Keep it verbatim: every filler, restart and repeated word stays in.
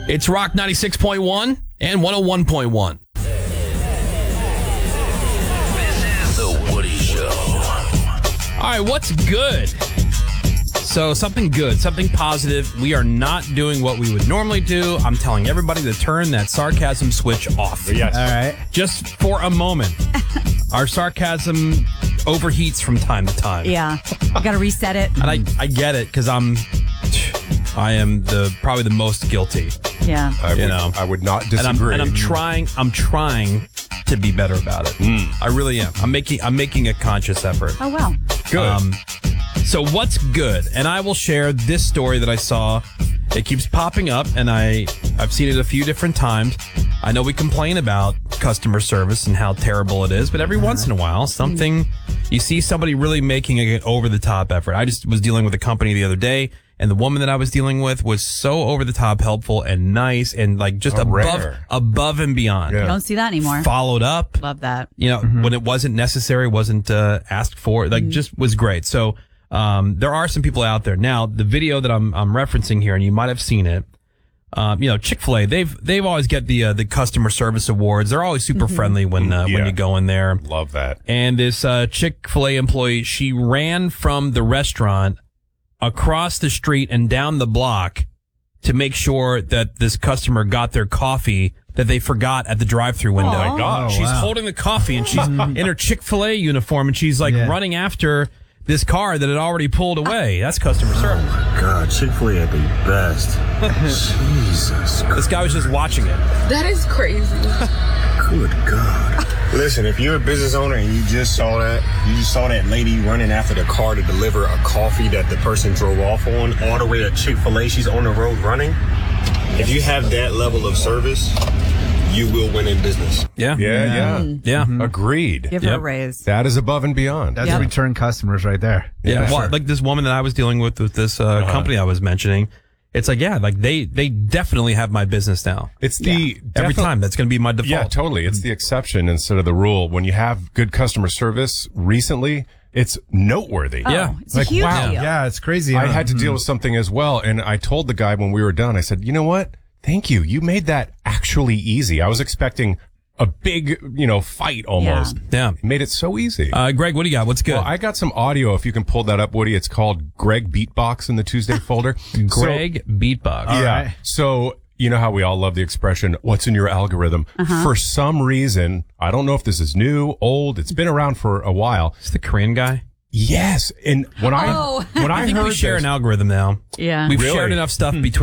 It's Rock ninety-six point one and one oh one point one. This is The Woody Show. All right, what's good? So something good, something positive. We are not doing what we would normally do. I'm telling everybody to turn that sarcasm switch off. Yes. All right. Just for a moment. Our sarcasm overheats from time to time. Yeah. You got to reset it. And I, I get it because I'm, I am the probably the most guilty. Yeah. I You would, know. I would not And I'm, disagree. and I'm trying, I'm trying to be better about it. I really am. I'm making, I'm making a conscious effort. Oh, wow. Good. Um, so what's good? And I will share this story that I saw. It keeps popping up, and I, I've seen it a few different times. I know we complain about customer service and how terrible it is, but every once in a while, something, you see somebody really making an over-the-top effort. I just was dealing with a company the other day, and the woman that I was dealing with was so over-the-top helpful and nice and like just Oh, above, rare. above and beyond. Yeah. Don't see that anymore. Followed up. Love that. You know, when it wasn't necessary, wasn't uh, asked for, like just was great. So um, there are some people out there now. The video that I'm I'm referencing here, and you might have seen it. Um, you know, Chick-fil-A, they've they've always get the uh, the customer service awards. They're always super friendly when uh, Yeah. when you go in there. Love that. And this uh, Chick-fil-A employee, she ran from the restaurant across the street and down the block to make sure that this customer got their coffee that they forgot at the drive-thru window. Oh my God. She's wow. holding the coffee, and she's in her Chick-fil-A uniform, and she's like Yeah. running after this car that had already pulled away. That's customer service. God, Chick-fil-A at the best. Jesus. This guy was just watching it. That is crazy. Good God. Listen, if you're a business owner and you just saw that, you just saw that lady running after the car to deliver a coffee that the person drove off on, all the way to Chick-fil-A, she's on the road running. If you have that level of service, you will win in business. Yeah. Yeah, yeah. Yeah. Agreed. Give her Yep. a raise. That is above and beyond. That's Yep. return customers right there. Yeah. Yeah, Well, sure. like this woman that I was dealing with with this uh, Uh-huh. company I was mentioning, it's like, yeah, like they, they definitely have my business now. It's the Every defi- time. That's going to be my default. Yeah, totally. It's the exception instead of the rule. When you have good customer service recently, it's noteworthy. Yeah. Oh, it's Like, a huge wow. deal. Yeah, it's crazy. I huh? had to deal with something as well, and I told the guy when we were done, I said, you know what? Thank you. You made that actually easy. I was expecting a big, you know, fight almost. Yeah. You made it so easy. Uh, Greg, what do you got? What's good? Well, I got some audio. If you can pull that up, Woody, it's called Greg Beatbox in the Tuesday folder. Greg Beatbox. So, yeah. right. So, you know how we all love the expression, what's in your algorithm? For some reason, I don't know if this is new, old, it's been around for a while. It's the Korean guy. Yes. And when I, Oh. when I, I think heard we share this, an algorithm now. Yeah. We've Really? shared enough stuff between